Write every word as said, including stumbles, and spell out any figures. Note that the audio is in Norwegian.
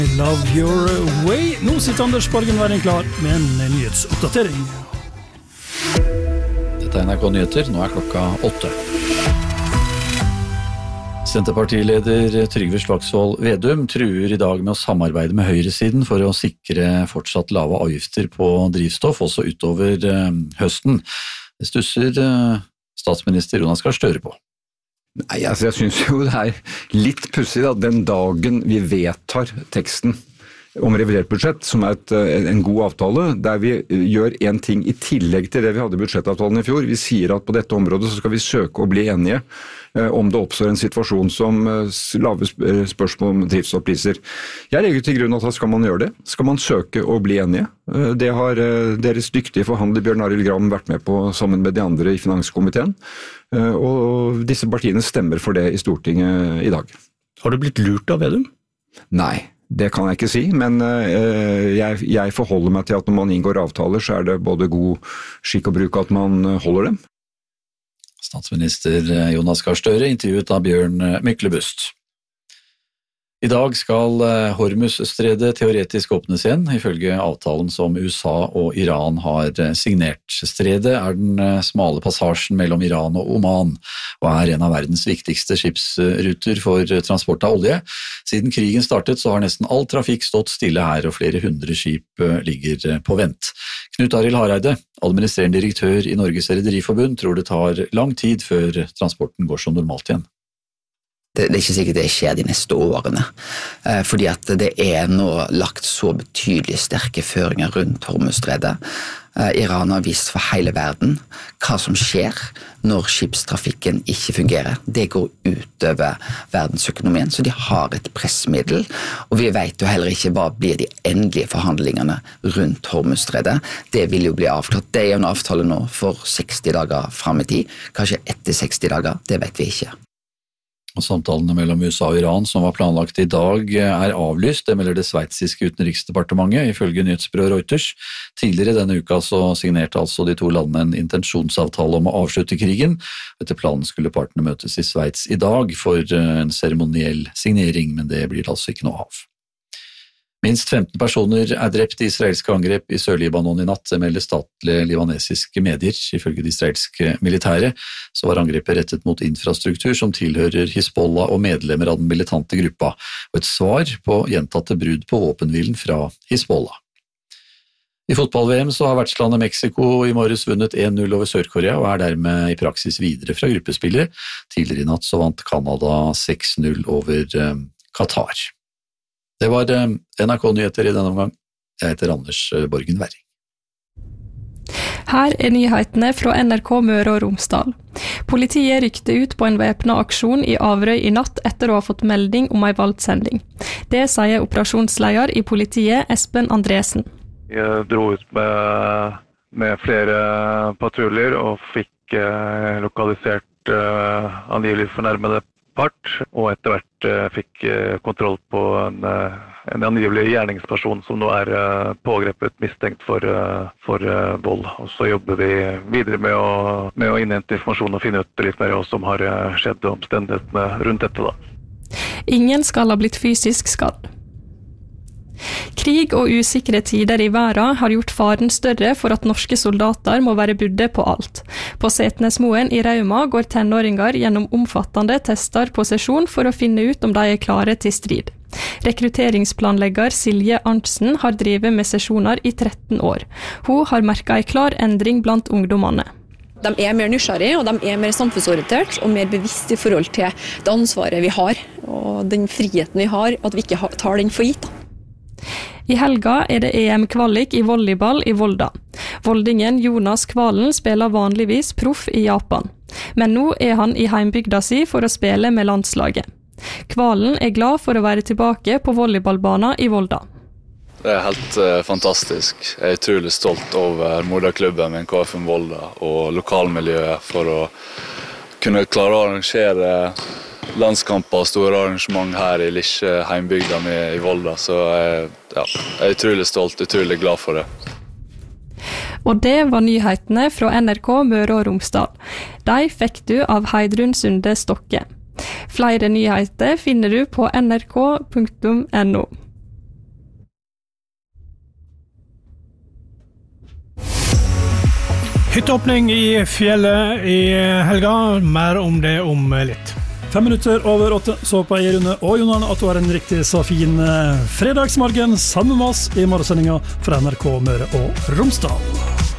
Love your way. Nå sitter Anders Borgen Werring klar med en nyhetsoppdatering. Dette er N R K Nyheter, nå er klokka åtte. Senterpartileder Trygve Slagsvold Vedum truer i dag med å samarbeide med høyresiden for å sikre fortsatt lave avgifter på drivstoff, også utover eh, høsten. Det stusser eh, statsminister Jonas Gahr Støre på. Nei, altså jeg synes jo det er litt pussig at den dagen vi vedtar teksten om revidert budsjett, som er et, en god avtale, der vi gjør en ting i tillegg til det vi hadde i budsjettavtalen i fjor. Vi sier at på dette området så skal vi søke å bli enige om det oppstår en situasjon som lave spørsmål om drivstoffpriser. Jeg legger til grunn at da skal man gjøre det. Skal man søke å bli enige? Det har deres dyktige forhandler Bjørn Arild Gram vært med på sammen med de andre i finanskomiteen. Og disse partiene stemmer for det i Stortinget i dag. Har du blitt lurt av Vedum? Nei. Det kan jeg ikke si, men jeg, jeg forholder meg til at når man inngår avtaler, så er det både god skikk og bruk at man holder dem. Statsminister Jonas Gahr Støre intervjuet av Bjørn Myklebust. I dag skal Hormuzstredet teoretisk åpnes igjen, ifølge avtalen som U S A og Iran har signert. Stredet er den smale passasjen mellom Iran og Oman, og er en av verdens viktigste skipsruter for transport av olje. Siden krigen startet så har nesten all trafikk stått stille her, og flere hundre skip ligger på vent. Knut Arild Hareide, administrerende direktør i Norges Rederiforbund, tror det tar lang tid før transporten går som normalt igjen. Det er ikke sikkert det skjer de neste årene, fordi at det er nå lagt så betydelig sterke føringer rundt Hormuzstredet. Iran har vist for hele verden hva som skjer når skipstrafikken ikke fungerer. Det går utover verdensøkonomien, så de har et pressmiddel, og vi vet jo heller ikke hva blir de endelige forhandlingene rundt Hormuzstredet. Det vil jo bli avklart. Det er jo en avtale nå for seksti dager frem i tid, kanskje etter seksti dager, det vet vi ikke. Og samtalene mellom U S A og Iran som var planlagt i dag er avlyst, det melder det sveitsiske utenriksdepartementet, ifølge nyhetsbyrået Reuters. Tidligere denne uka så signerte altså de to landene en intensjonsavtale om å avslutte krigen. Etter planen skulle partene møtes i Sveits i dag for en seremoniell signering, men det blir det altså ikke noe av. Minst femten personer er drept i israelske angrep i Sør-Libanon i natt, melder statlige libanesiske medier. Ifølge de israelske militære så var angrepet rettet mot infrastruktur som tilhører Hizbollah og medlemmer av den militante gruppa, og et svar på gjentatte brudd på våpenhvilen fra Hizbollah. I fotball-V M så har vertslandet Mexico i morges vunnet en null over Sør-Korea og er dermed i praksis videre fra gruppespillet. Tidligere i natt så vant Canada seks null over Qatar. Det var N R K Nyheter i denne omgang. Jeg heter Anders Borgen Werring. Her er nyhetene fra N R K Møre og Romsdal. Politiet rykte ut på en væpnet aksjon i Averøy i natt etter å ha fått melding om en valgsending. Det sier operasjonsleder i politiet Espen Andresen. Jeg dro ut med, med flere patruljer og fikk eh, lokalisert eh, angivelig fornærmede part, og etter hvert uh, fikk uh, kontroll på en, uh, en angivelig gjerningsperson som nå er uh, pågrepet mistenkt for, uh, for uh, vold. Og så jobber vi videre med å, med å innhente informasjon og finne ut litt mer hva som har uh, skjedd og omstendighetene rundt dette. Da. Ingen skal ha blitt fysisk skadd. Krig og usikre tider i verden har gjort faren større for at norske soldater må være budde på alt. På Setnesmoen i Rauma går tenåringer gjennom omfattende tester på sesjon for å finne ut om de er klare til strid. Rekrutteringsplanlegger Silje Arntzen har drevet med sesjoner i tretten år. Hun har merket en klar endring blant ungdommene. De er mer nysgjerrige, og de er mer samfunnsorientert og mer bevisst i forhold til det ansvaret vi har, og den friheten vi har, at vi ikke tar den for gitt. I helga er det E M-kvalik i volleyball i Volda. Voldingen Jonas Kvalen spiller vanligvis proff i Japan, men nå er han i heimbygda si for å spille med landslaget. Kvalen er glad for å være tilbake på volleyballbanen i Volda. Det er helt uh, fantastisk. Jeg er utrolig stolt over moderklubben min K F M Volda og lokalmiljøet for å kunne klare å arrangere landskamper og store arrangement her i Lisje, heimbygda mi i Volda, så jeg, ja, jeg er utrolig stolt, utrolig glad for det. Og det var nyhetene fra N R K Møre og Romsdal. De fikk du av Heidrun Sunde Stokke. Flere nyheter finner du på n r k punktum n o. Hytteåpning i fjellet i helga, mer om det om litt. Fem minutter over åtte, så på jeg Rune og Jon Arne at du har en riktig så fin fredagsmorgen sammen med oss i morgensendinga fra N R K Møre og Romsdal.